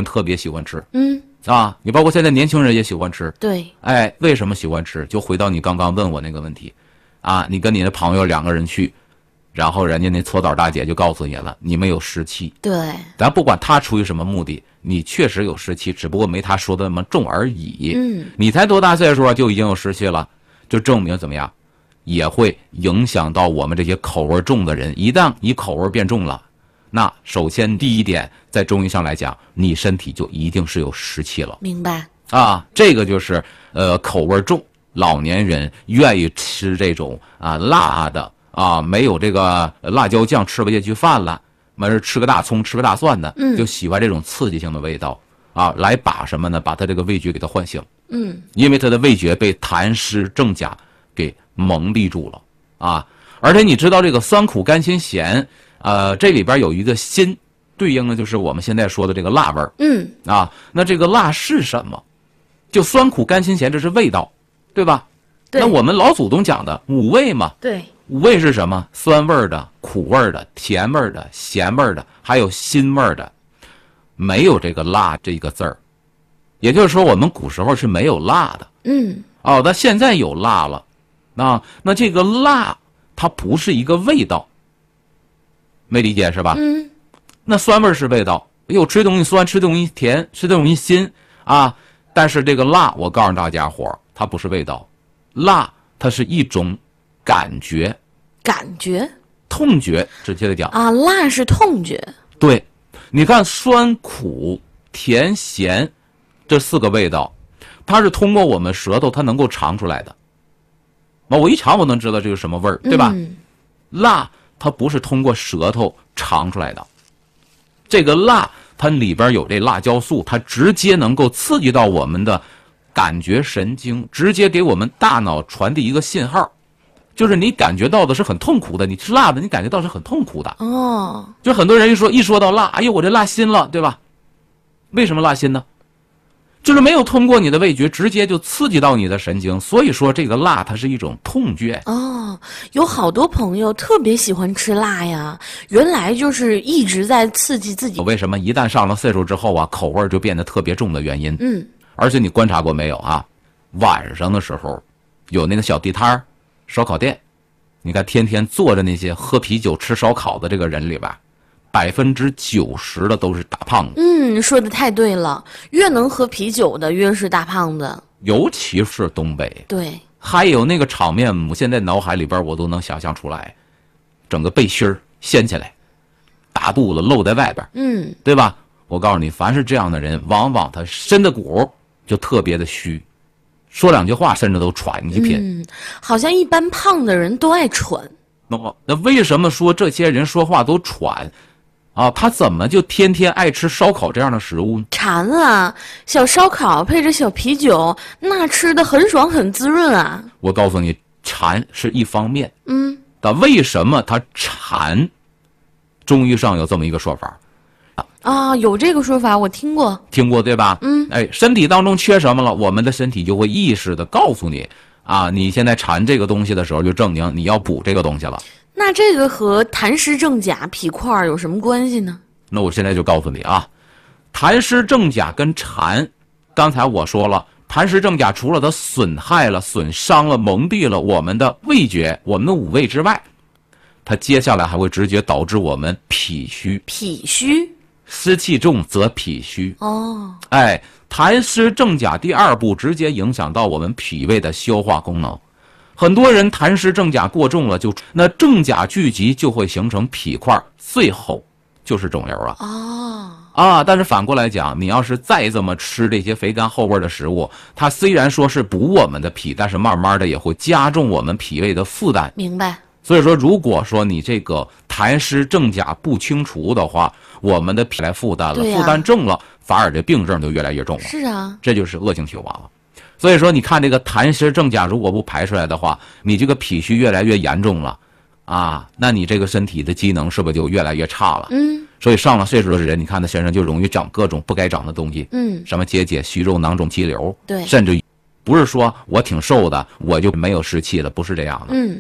特别喜欢吃，你包括现在年轻人也喜欢吃， 对， 哎，为什么喜欢吃？就回到你刚刚问我那个问题，你跟你的朋友2个人去，然后人家那搓澡大姐就告诉你了，你们有湿气， 对， 咱不管他出于什么目的，你确实有湿气，只不过没他说的那么重而已。你才多大岁数就已经有湿气了，就证明怎么样，也会影响到我们这些口味重的人。一旦你口味变重了，那首先第一点，在中医上来讲，你身体就一定是有湿气了。 明白这个就是口味重，老年人愿意吃这种辣的没有这个辣椒酱吃不下去饭了，完事吃个大葱吃个大蒜的，就喜欢这种刺激性的味道来把什么呢？把他这个味觉给他唤醒。因为他的味觉被痰湿正甲给蒙蔽住了而且你知道这个酸苦甘辛咸这里边有一个辛，对应的就是我们现在说的这个辣味儿。那这个辣是什么？就酸苦甘辛咸，这是味道，对吧？ 对。 那我们老祖宗讲的五味嘛， 对， 五味是什么？酸味儿的、苦味儿的、甜味儿的、咸味儿的，还有辛味儿的，没有这个辣这个字儿。也就是说，我们古时候是没有辣的。但现在有辣了。那这个辣，它不是一个味道，没理解是吧？那酸味儿是味道，吃东西酸，吃东西甜，吃东西辛但是这个辣，我告诉大家伙，它不是味道，辣它是一种感觉，痛觉，直接的讲辣是痛觉。 对，你看酸苦甜咸这4个味道，它是通过我们舌头它能够尝出来的。我一尝我能知道这是什么味儿，对吧？辣它不是通过舌头尝出来的，这个辣它里边有这辣椒素，它直接能够刺激到我们的感觉神经，直接给我们大脑传递一个信号，就是你感觉到的是很痛苦的，你吃辣的你感觉到是很痛苦的。就很多人一说到辣，哎呦我这辣心了，对吧？为什么辣心呢？就是没有通过你的味觉直接就刺激到你的神经，所以说这个辣它是一种痛觉。 有好多朋友特别喜欢吃辣呀，原来就是一直在刺激自己。 为什么一旦上了岁数之后口味就变得特别重的原因？而且你观察过没有晚上的时候有那个小地摊烧烤店，你看天天坐着那些喝啤酒吃烧烤的这个人里边，90%的都是大胖子。 说的太对了，越能喝啤酒的越是大胖子， 尤其是东北。 对， 还有那个场面，我现在脑海里边我都能想象出来，整个背心掀起来，大肚子露在外边，对吧？我告诉你，凡是这样的人，往往他身的骨就特别的虚，说2句话甚至都喘。你去品， 好像一般胖的人都爱喘。 那为什么说这些人说话都喘？他怎么就天天爱吃烧烤这样的食物？ 馋小烧烤配着小啤酒，那吃的很爽很滋润我告诉你，馋是一方面。但为什么他馋？中医上有这么一个说法。 有这个说法，我听过对吧？身体当中缺什么了，我们的身体就会意识的告诉你你现在馋这个东西的时候，就证明你要补这个东西了。 那这个和痰湿正甲脾块有什么关系呢？ 那我现在就告诉你痰湿正甲跟馋，刚才我说了，痰湿正甲除了它损害了、损伤了、蒙蔽了我们的味觉、我们的五味之外，它接下来还会直接导致我们脾虚。湿气重则脾虚。痰湿正甲第2步直接影响到我们脾胃的消化功能。很多人痰湿正甲过重了，那正甲聚集就会形成脾块，最后就是肿瘤但是反过来讲，你要是再这么吃这些肥甘厚味的食物，它虽然说是补我们的脾，但是慢慢的也会加重我们脾胃的负担。 明白。 所以说，如果说你这个痰湿正甲不清除的话，我们的脾来负担了，负担重了，反而这病症就越来越重了。 是这就是恶性循环了。所以说，你看这个痰湿正甲如果不排出来的话，你这个脾虚越来越严重了那你这个身体的机能是不是就越来越差了？所以上了岁数的人，你看他身上就容易长各种不该长的东西，什么结节、虚肉、囊肿、肌瘤， 对， 甚至不是说我挺瘦的，我就没有湿气了，不是这样的，